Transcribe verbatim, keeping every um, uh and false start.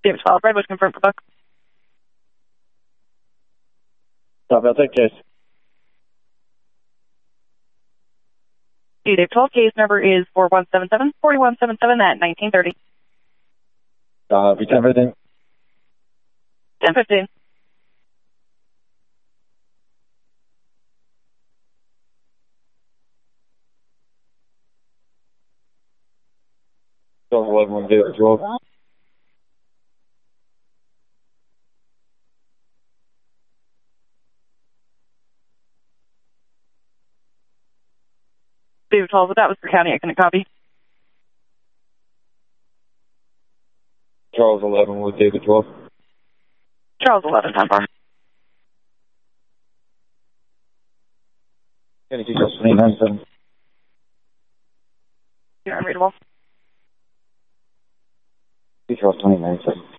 David twelve, Redwood, confirmed for book. Copy, I'll take case. David twelve, case number is four one seven seven, four one seven seven at nineteen thirty. Copy, ten fifteen. ten fifteen. Charles eleven, one David twelve. David twelve, that was for county, I couldn't copy. Charles eleven with David twelve. Charles eleven, confirm. Any details, twenty-nine seven. You're unreadable. Charles twenty-nine seven.